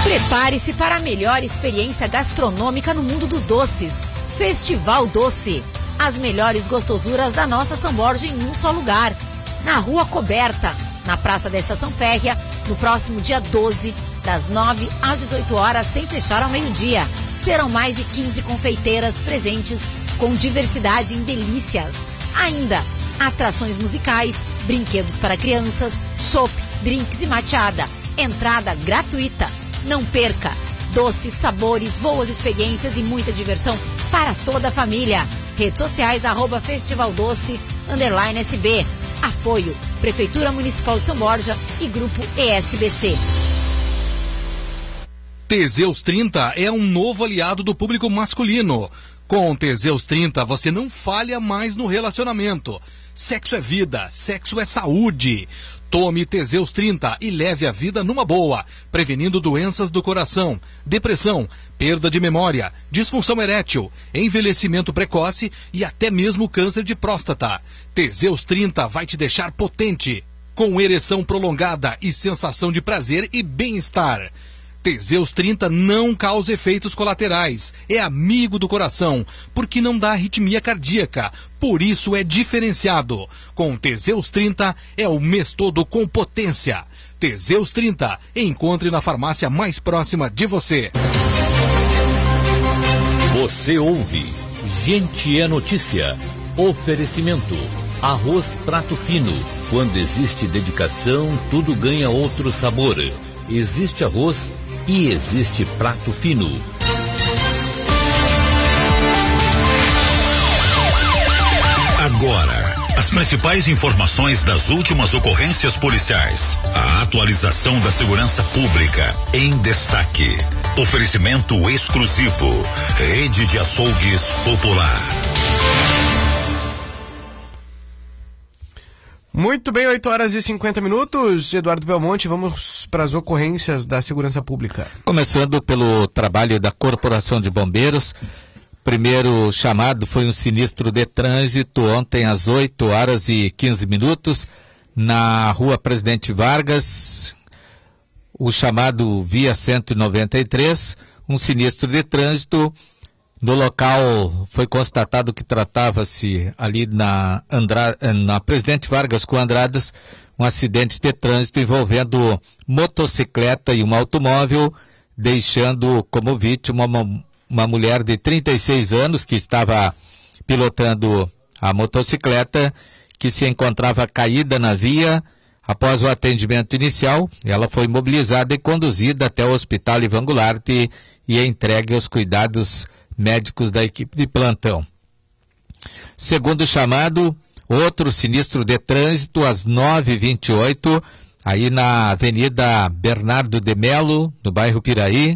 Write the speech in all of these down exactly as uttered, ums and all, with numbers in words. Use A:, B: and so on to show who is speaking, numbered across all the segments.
A: Prepare-se para a melhor experiência gastronômica no mundo dos doces. Festival Doce. As melhores gostosuras da nossa São Borja em um só lugar. Na Rua Coberta, na Praça da Estação Férrea, no próximo dia doze, das nove às dezoito horas, sem fechar ao meio-dia. Serão mais de quinze confeiteiras presentes com diversidade em delícias. Ainda, atrações musicais, brinquedos para crianças, chopp, drinks e mateada. Entrada gratuita. Não perca! Doces, sabores, boas experiências e muita diversão para toda a família. Redes sociais, arroba Festival Doce, underline S B. Apoio, Prefeitura Municipal de São Borja e Grupo E S B C.
B: Teseus trinta é um novo aliado do público masculino. Com Teseus trinta, você não falha mais no relacionamento. Sexo é vida, sexo é saúde. Tome Teseus trinta e leve a vida numa boa, prevenindo doenças do coração, depressão, perda de memória, disfunção erétil, envelhecimento precoce e até mesmo câncer de próstata. Teseus trinta vai te deixar potente, com ereção prolongada e sensação de prazer e bem-estar. Teseus trinta não causa efeitos colaterais, é amigo do coração, porque não dá arritmia cardíaca, por isso é diferenciado. Com Teseus trinta é o mês todo com potência. Teseus trinta, encontre na farmácia mais próxima de você.
C: Você ouve Gente é Notícia. Oferecimento Arroz Prato Fino. Quando existe dedicação, tudo ganha outro sabor. Existe arroz e existe prato fino.
D: Agora, as principais informações das últimas ocorrências policiais. A atualização da segurança pública em destaque. Oferecimento exclusivo. Rede de Açougues Popular.
E: Muito bem, oito horas e cinquenta minutos. Eduardo Belmonte, vamos para as ocorrências da segurança pública.
F: Começando pelo trabalho da Corporação de Bombeiros. Primeiro chamado foi um sinistro de trânsito ontem às oito horas e quinze minutos na Rua Presidente Vargas. O chamado via cento e noventa e três, um sinistro de trânsito. No local foi constatado que tratava-se ali na, Andra... na Presidente Vargas com Andradas, um acidente de trânsito envolvendo motocicleta e um automóvel, deixando como vítima uma, uma mulher de trinta e seis anos que estava pilotando a motocicleta, que se encontrava caída na via. Após o atendimento inicial, ela foi mobilizada e conduzida até o Hospital Ivan Goulart e, e entregue aos cuidados médicos da equipe de plantão. Segundo chamado, outro sinistro de trânsito às nove e vinte e oito, aí na Avenida Bernardo de Melo, no bairro Piraí.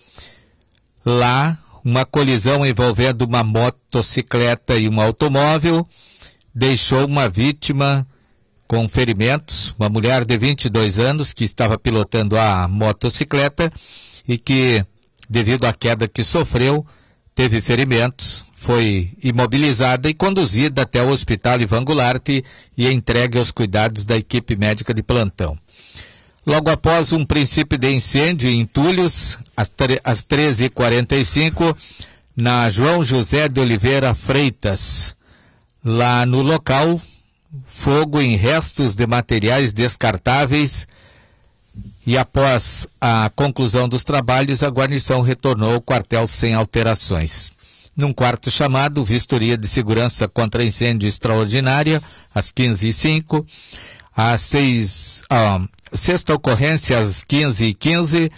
F: Lá, uma colisão envolvendo uma motocicleta e um automóvel deixou uma vítima com ferimentos, uma mulher de vinte e dois anos que estava pilotando a motocicleta e que, devido à queda que sofreu, teve ferimentos, foi imobilizada e conduzida até o Hospital Ivan Goulart e, e entregue aos cuidados da equipe médica de plantão. Logo após um princípio de incêndio em Entulhos, às, às treze e quarenta e cinco, na João José de Oliveira Freitas. Lá no local, fogo em restos de materiais descartáveis. E após a conclusão dos trabalhos, a guarnição retornou ao quartel sem alterações. Num quarto chamado, vistoria de segurança contra incêndio extraordinária, às quinze e cinco. Às seis, ah, sexta ocorrência, às quinze e quinze,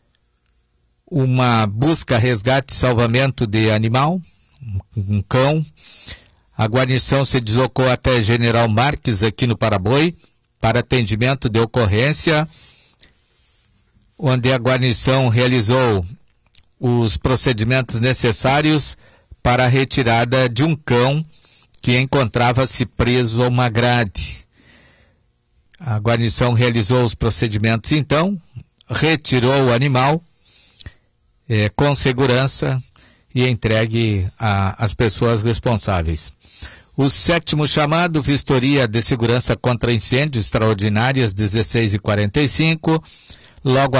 F: uma busca, resgate e salvamento de animal, um cão. A guarnição se deslocou até General Marques, aqui no Paraboi, para atendimento de ocorrência, onde a guarnição realizou os procedimentos necessários para a retirada de um cão que encontrava-se preso a uma grade. A guarnição realizou os procedimentos então, retirou o animal eh, com segurança e entregue às pessoas responsáveis. O sétimo chamado, vistoria de segurança contra incêndios extraordinárias, dezesseis e quarenta e cinco, logo